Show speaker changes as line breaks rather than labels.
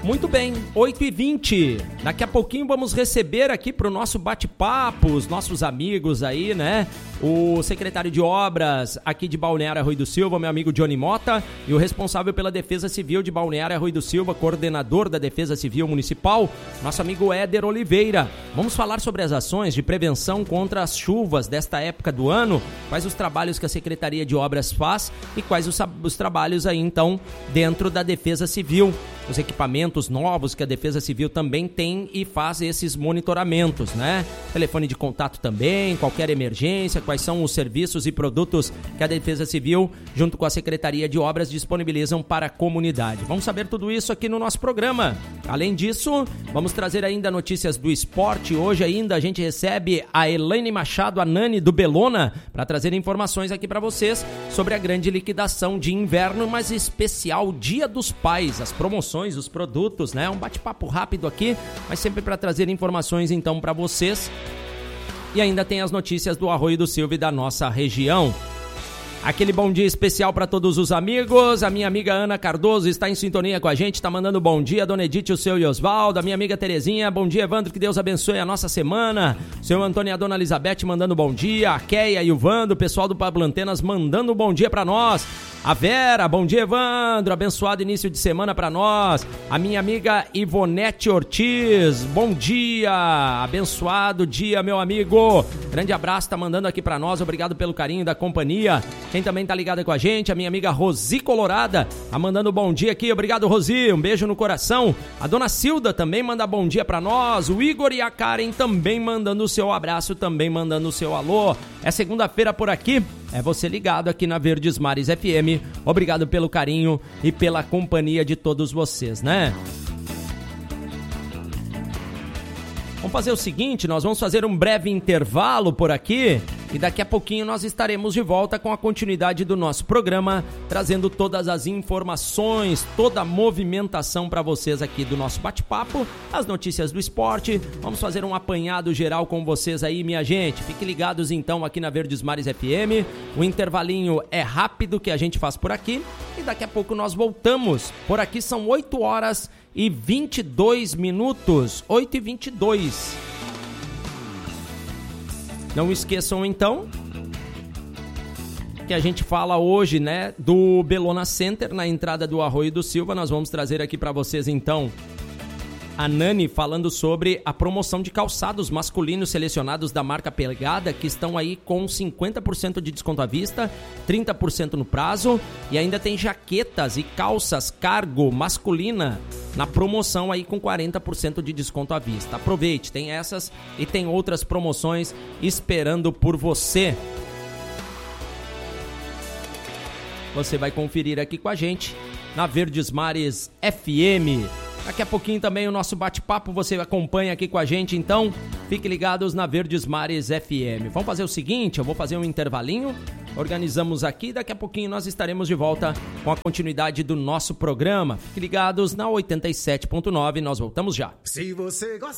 Muito bem, 8h20. Daqui a pouquinho vamos receber aqui para o nosso bate-papo os nossos amigos aí, né? O secretário de Obras aqui de Balneário Arroio do Silva, meu amigo Johnny Mota, e o responsável pela Defesa Civil de Balneário Arroio do Silva, coordenador da Defesa Civil Municipal, nosso amigo Éder Oliveira. Vamos falar sobre as ações de prevenção contra as chuvas desta época do ano, quais os trabalhos que a Secretaria de Obras faz e quais os trabalhos aí, então, dentro da Defesa Civil. Os equipamentos novos que a Defesa Civil também tem e faz esses monitoramentos, né? Telefone de contato também, qualquer emergência, quais são os serviços e produtos que a Defesa Civil, junto com a Secretaria de Obras, disponibilizam para a comunidade. Vamos saber tudo isso aqui no nosso programa. Além disso, vamos trazer ainda notícias do esporte. Hoje ainda a gente recebe a Elaine Machado, a Nani do Belona, para trazer informações aqui para vocês sobre a grande liquidação de inverno, mas especial Dia dos Pais, as promoções, os produtos, né? Um bate-papo rápido aqui, mas sempre para trazer informações então para vocês. E ainda tem as notícias do Arroio do Silva e da nossa região. Aquele bom dia especial para todos os amigos. A minha amiga Ana Cardoso está em sintonia com a gente, está mandando bom dia. Dona Edith, o seu e Osvaldo. A minha amiga Terezinha, bom dia, Evandro, que Deus abençoe a nossa semana. O seu Antônio e a Dona Elizabeth mandando bom dia. A Keia e o Vando, o pessoal do Pablo Antenas mandando bom dia para nós. A Vera, bom dia, Evandro, abençoado início de semana para nós. A minha amiga Ivonete Ortiz, bom dia, abençoado dia, meu amigo. Grande abraço, tá mandando aqui para nós, obrigado pelo carinho da companhia. Quem também tá ligada com a gente, a minha amiga Rosi Colorada, tá mandando bom dia aqui, obrigado, Rosi, um beijo no coração. A Dona Cilda também manda bom dia para nós, o Igor e a Karen também mandando o seu abraço, também mandando o seu alô. É segunda-feira por aqui. É você ligado aqui na Verdes Mares FM. Obrigado pelo carinho e pela companhia de todos vocês, né? Vamos fazer o seguinte, nós vamos fazer um breve intervalo por aqui e daqui a pouquinho nós estaremos de volta com a continuidade do nosso programa, trazendo todas as informações, toda a movimentação para vocês aqui do nosso bate-papo, as notícias do esporte. Vamos fazer um apanhado geral com vocês aí, minha gente. Fiquem ligados então aqui na Verdes Mares FM. O intervalinho é rápido que a gente faz por aqui e daqui a pouco nós voltamos. Por aqui são 8h22, 8h22. Não esqueçam então que a gente fala hoje, né, do Belona Center na entrada do Arroio do Silva. Nós vamos trazer aqui para vocês então a Nani falando sobre a promoção de calçados masculinos selecionados da marca Pegada, que estão aí com 50% de desconto à vista, 30% no prazo, e ainda tem jaquetas e calças cargo masculina na promoção aí com 40% de desconto à vista. Aproveite, tem essas e tem outras promoções esperando por você. Você vai conferir aqui com a gente na Verdes Mares FM. Daqui a pouquinho também o nosso bate-papo você acompanha aqui com a gente, então fique ligados na Verdes Mares FM. Vamos fazer o seguinte, eu vou fazer um intervalinho, organizamos aqui, daqui a pouquinho nós estaremos de volta com a continuidade do nosso programa. Fique ligados na 87.9, nós voltamos já. Se você gosta